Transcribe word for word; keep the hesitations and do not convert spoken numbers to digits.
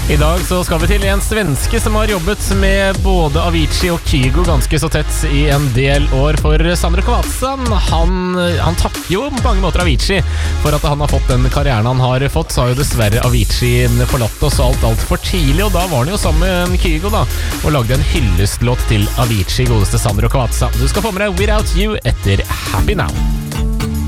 I dag så skal vi til en svenske som har jobbet med både Avicii og Kygo ganske så tett i en del år. For Sandro Cavazza, han, han takker jo på mange måter Avicii for at han har fått den karrieren han har fått. Så har jo dessverre Avicii forlatt oss alt alt for tidlig, og da var han jo sammen med Kygo da, og lagde en hyllestlåt til Avicii, godeste Sandro Cavazza. Du skal få med deg Without You etter Happy Now.